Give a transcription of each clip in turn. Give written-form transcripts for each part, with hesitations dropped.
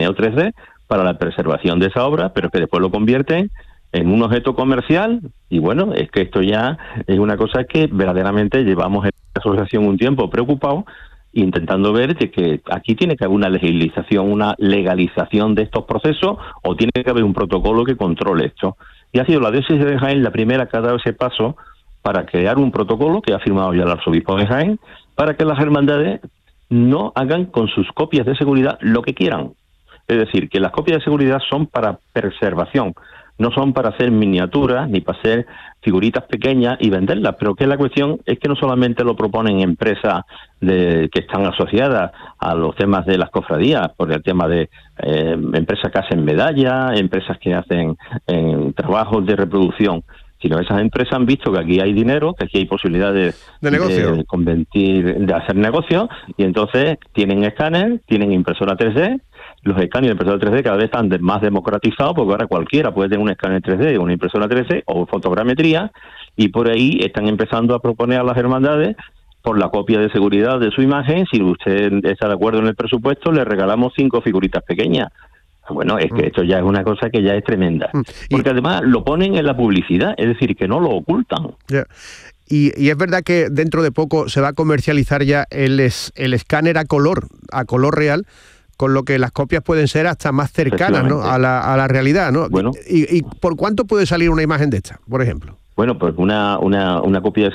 escaneo 3D para la preservación de esa obra, pero que después lo convierten en un objeto comercial. Y bueno, es que esto ya es una cosa que verdaderamente llevamos en la asociación un tiempo preocupados, intentando ver de que aquí tiene que haber una legislación, una legalización de estos procesos, o tiene que haber un protocolo que controle esto. Y ha sido la diócesis de Jaén la primera que ha dado ese paso para crear un protocolo que ha firmado ya el arzobispo de Jaén, para que las hermandades no hagan con sus copias de seguridad lo que quieran. Es decir, que las copias de seguridad son para preservación, no son para hacer miniaturas ni para hacer figuritas pequeñas y venderlas, pero que la cuestión es que no solamente lo proponen empresas que están asociadas a los temas de las cofradías, por el tema de empresas que hacen medallas, empresas que hacen trabajos de reproducción, sino esas empresas han visto que aquí hay dinero, que aquí hay posibilidades de convertir, de hacer negocios, y entonces tienen escáner, tienen impresora 3D. Los escáneres de impresora 3D cada vez están más democratizados, porque ahora cualquiera puede tener un escáner 3D, una impresora 3D o fotogrametría, y por ahí están empezando a proponer a las hermandades, por la copia de seguridad de su imagen, si usted está de acuerdo en el presupuesto, le regalamos 5 figuritas pequeñas. Bueno, es que esto ya es una cosa que ya es tremenda. Porque además lo ponen en la publicidad, es decir, que no lo ocultan. Yeah. Y es verdad que dentro de poco se va a comercializar ya el escáner a color real, con lo que las copias pueden ser hasta más cercanas, ¿no?, a la realidad, ¿no? Bueno, ¿Y por cuánto puede salir una imagen de esta, por ejemplo? Bueno, pues una copia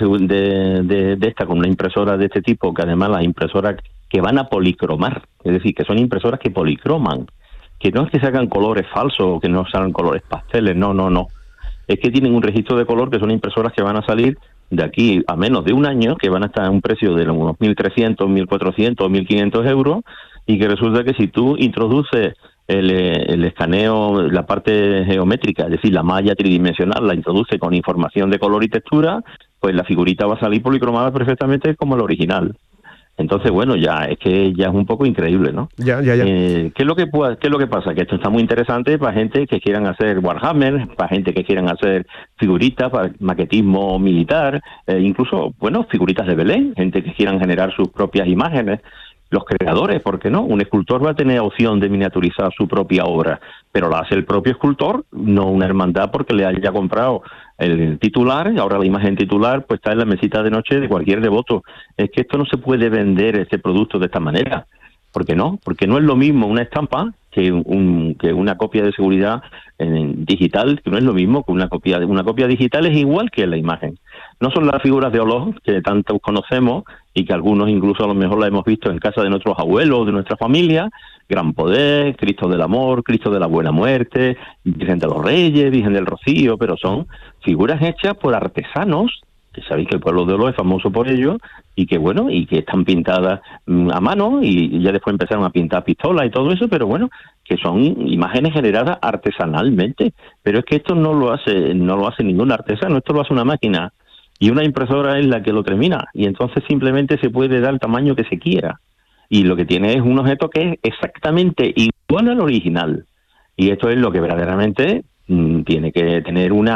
de esta con una impresora de este tipo, que además las impresoras que van a policromar, es decir, que son impresoras que policroman, que no es que se hagan colores falsos o que no salgan colores pasteles, no. Es que tienen un registro de color, que son impresoras que van a salir de aquí a menos de un año, que van a estar a un precio de unos 1.300, 1.400 o 1.500 euros, y que resulta que si tú introduces el escaneo, la parte geométrica, es decir, la malla tridimensional, la introduce con información de color y textura, pues la figurita va a salir policromada perfectamente como el original. Entonces, bueno, ya es un poco increíble, ¿no? Ya. ¿Qué es lo que pasa? Que esto está muy interesante para gente que quieran hacer Warhammer, para gente que quieran hacer figuritas, para maquetismo militar, incluso, bueno, figuritas de Belén, gente que quieran generar sus propias imágenes. Los creadores, ¿por qué no? Un escultor va a tener opción de miniaturizar su propia obra, pero la hace el propio escultor, no una hermandad porque le haya comprado el titular, y ahora la imagen titular pues está en la mesita de noche de cualquier devoto. Es que esto no se puede vender, este producto, de esta manera. ¿Por qué no? Porque no es lo mismo una estampa que una copia de seguridad digital, que no es lo mismo que una copia digital, es igual que la imagen. No son las figuras de olor que tantos conocemos y que algunos incluso a lo mejor la hemos visto en casa de nuestros abuelos, de nuestra familia: Gran Poder, Cristo del Amor, Cristo de la Buena Muerte, Virgen de los Reyes, Virgen del Rocío, pero son figuras hechas por artesanos, que sabéis que el pueblo de Olo es famoso por ello, y que bueno, y que están pintadas a mano, y ya después empezaron a pintar pistolas y todo eso, pero bueno, que son imágenes generadas artesanalmente. Pero es que esto no lo hace ningún artesano, esto lo hace una máquina, y una impresora es la que lo termina, y entonces simplemente se puede dar el tamaño que se quiera, y lo que tiene es un objeto que es exactamente igual al original, y esto es lo que verdaderamente tiene que tener un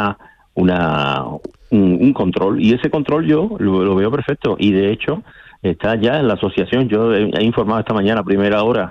control, y ese control yo lo veo perfecto, y de hecho está ya en la asociación. Yo he informado esta mañana a primera hora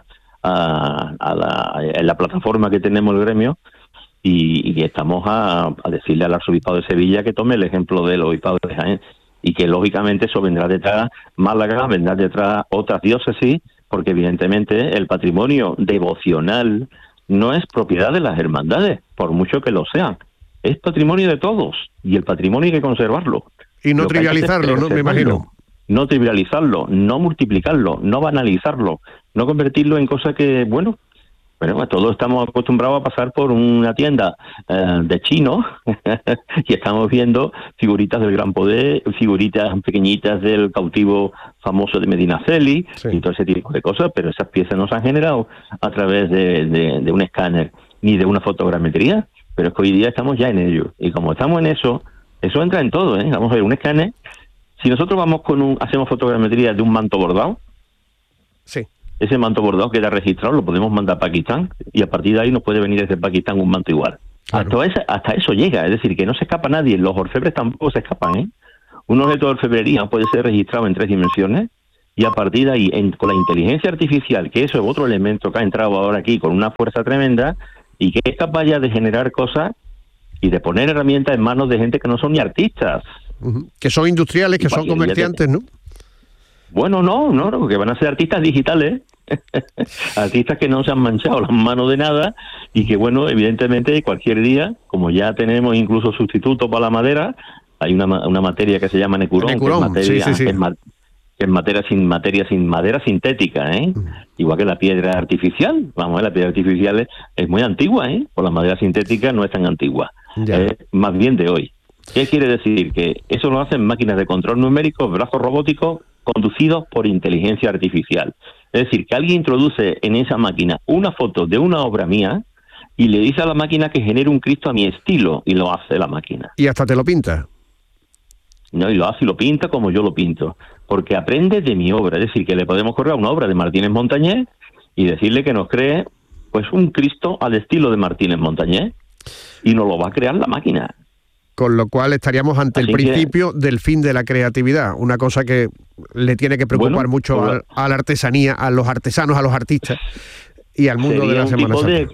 en la plataforma que tenemos el gremio, y estamos a decirle al arzobispado de Sevilla que tome el ejemplo del obispado de Jaén, y que lógicamente eso vendrá detrás Málaga, vendrá detrás otras diócesis, porque evidentemente el patrimonio devocional no es propiedad de las hermandades, por mucho que lo sean. Es patrimonio de todos, y el patrimonio hay que conservarlo. Y no trivializarlo, ¿no? Me imagino. No trivializarlo, no multiplicarlo, no banalizarlo, no convertirlo en cosas que, bueno, todos estamos acostumbrados a pasar por una tienda de chino y estamos viendo figuritas del Gran Poder, figuritas pequeñitas del cautivo famoso de Medinaceli, sí, y todo ese tipo de cosas, pero esas piezas no se han generado a través de un escáner ni de una fotogrametría, pero es que hoy día estamos ya en ello, y como estamos en eso entra en todo, ¿eh? Vamos a ver, un escáner, si nosotros vamos hacemos fotogrametría de un manto bordado, sí, ese manto bordado queda registrado, lo podemos mandar a Pakistán, y a partir de ahí nos puede venir desde Pakistán un manto igual. Claro. Hasta eso llega, es decir, que no se escapa nadie. Los orfebres tampoco se escapan, ¿eh? Un objeto de orfebrería puede ser registrado en 3 dimensiones, y a partir de ahí, con la inteligencia artificial, que eso es otro elemento que ha entrado ahora aquí con una fuerza tremenda, y que es capaz ya de generar cosas y de poner herramientas en manos de gente que no son ni artistas. Que son industriales, que son comerciantes, ¿no? Bueno, no, que van a ser artistas digitales, artistas que no se han manchado las manos de nada y que, bueno, evidentemente cualquier día, como ya tenemos incluso sustitutos para la madera, hay una materia que se llama Necurón, que es materia, sí. Que es materia sin madera sintética, igual que la piedra artificial. Vamos, la piedra artificial es muy antigua, pues la madera sintética no es tan antigua, es más bien de hoy. ¿Qué quiere decir? Que eso lo hacen máquinas de control numérico, brazos robóticos conducidos por inteligencia artificial. Es decir, que alguien introduce en esa máquina una foto de una obra mía y le dice a la máquina que genere un Cristo a mi estilo, y lo hace la máquina. Y hasta te lo pinta. No, y lo hace y lo pinta como yo lo pinto, porque aprende de mi obra. Es decir, que le podemos correr una obra de Martínez Montañés y decirle que nos cree pues un Cristo al estilo de Martínez Montañés, y nos lo va a crear la máquina. Con lo cual estaríamos ante el principio del fin de la creatividad, una cosa que le tiene que preocupar mucho a la artesanía, a los artesanos, a los artistas y al mundo de la Semana Santa. Sería un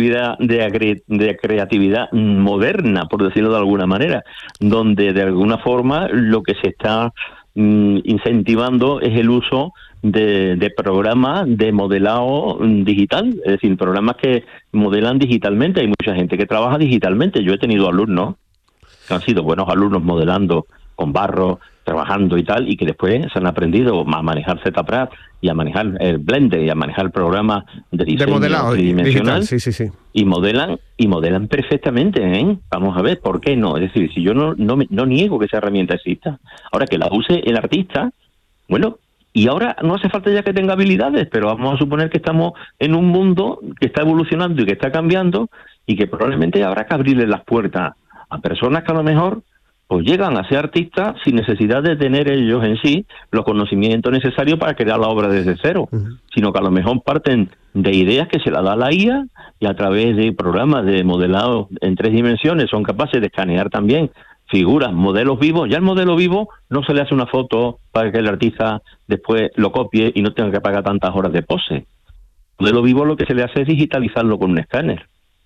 tipo de creatividad moderna, por decirlo de alguna manera, donde de alguna forma lo que se está incentivando es el uso de programas de modelado digital, es decir, programas que modelan digitalmente. Hay mucha gente que trabaja digitalmente. Yo he tenido alumnos que han sido buenos alumnos modelando con barro, trabajando y tal, y que después se han aprendido a manejar ZBrush y a manejar el Blender y a manejar el programa de diseño de modelado tridimensional, digital, sí. y modelan perfectamente, Vamos a ver, ¿por qué no? Es decir, si yo no niego que esa herramienta exista, ahora que la use el artista, bueno, y ahora no hace falta ya que tenga habilidades, pero vamos a suponer que estamos en un mundo que está evolucionando y que está cambiando, y que probablemente habrá que abrirle las puertas a personas que a lo mejor pues llegan a ser artistas sin necesidad de tener ellos en sí los conocimientos necesarios para crear la obra desde cero, sino que a lo mejor parten de ideas que se las da la IA, y a través de programas de modelado en 3 dimensiones son capaces de escanear también figuras, modelos vivos. Ya el modelo vivo no se le hace una foto para que el artista después lo copie y no tenga que pagar tantas horas de pose. El modelo vivo lo que se le hace es digitalizarlo con un escáner.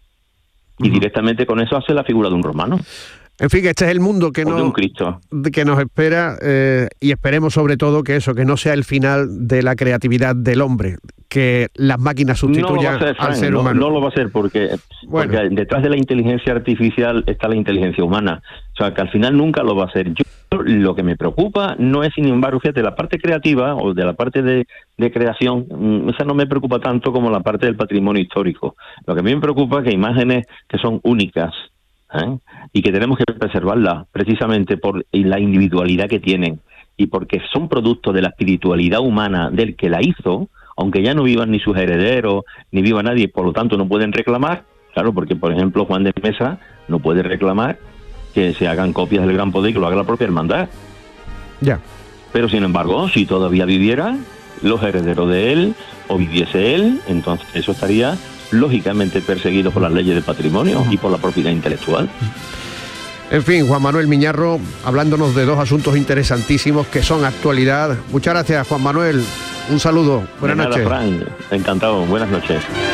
Y directamente con eso hace la figura de un romano. En fin, que este es el mundo que nos espera, y esperemos sobre todo que no sea el final de la creatividad del hombre, que las máquinas sustituyan al ser humano. No lo va a hacer porque detrás de la inteligencia artificial está la inteligencia humana. O sea, que al final nunca lo va a hacer. Lo que me preocupa no es, sin embargo, fíjate, la parte creativa o de la parte de creación, esa no me preocupa tanto como la parte del patrimonio histórico. Lo que a mí me preocupa es que imágenes que son únicas, y que tenemos que preservarlas precisamente por la individualidad que tienen y porque son producto de la espiritualidad humana del que la hizo, aunque ya no vivan ni sus herederos ni viva nadie, por lo tanto no pueden reclamar, claro, porque por ejemplo Juan de Mesa no puede reclamar que se hagan copias del Gran Poder y que lo haga la propia hermandad. Ya. Pero sin embargo, si todavía viviera los herederos de él o viviese él, entonces eso estaría lógicamente perseguido por las leyes de patrimonio y por la propiedad intelectual. En fin, Juan Manuel Miñarro, hablándonos de 2 asuntos interesantísimos que son actualidad. Muchas gracias, Juan Manuel. Un saludo. Buenas noches. Fran. Encantado. Buenas noches.